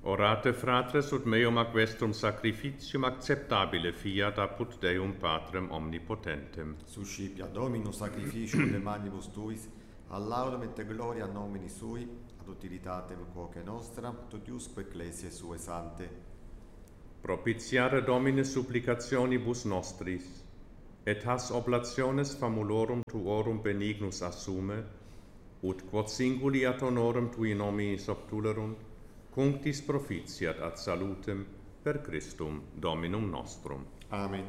Orate fratres ut meum ac vestrum sacrificium acceptabile fiat apud Deum Patrem omnipotentem. Suscipia Dominus sacrificium de manibus tuis, ad laudem et gloria nomini sui, ad utilitatem quoque nostra, tot iusque ecclesiae sue sante. Propitiare Domine supplicationibus nostris, et has oblationes famulorum tuorum benignus assume, ut quod singuli ad honorem tui nominis obtulerunt, cunctis propitiat ad salutem per Christum Dominum nostrum. Amen.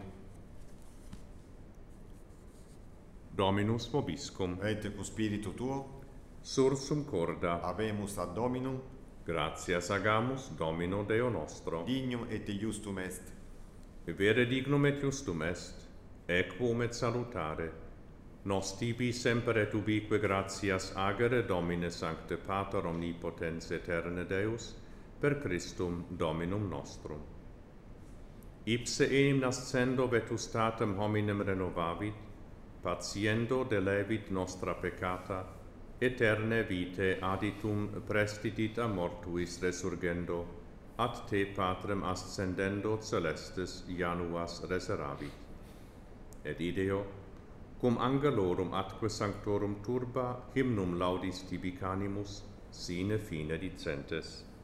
Dominus vobiscum, Et cu spiritu tuo, sursum corda, habemus ad Dominum, gratias agamus Domino Deo nostro. dignum et iustum est. Vere dignum et justum est, equum et salutare, nos tibi semper et ubique gratias agere Domine Sancte Pater Omnipotens Eterne Deus, per Christum Dominum nostrum. Ipse enim nascendo vetustatem hominem renovavit, patiendo delevit nostra peccata, eterne vitae aditum prestidit a mortuis resurgendo, ad te Patrem ascendendo celestes Januas reseravit. Et ideo, cum angelorum atque sanctorum turba, hymnum laudis tibi canimus, sine fine dicentes.